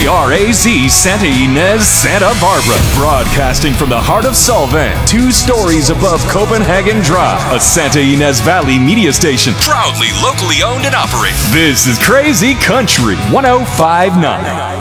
KRAZ Santa Ynez, Santa Barbara. Broadcasting from the heart of Solvang, 2 stories above Copenhagen Drive. A Santa Ynez Valley media station. Proudly locally owned and operated. This is Crazy Country 1059.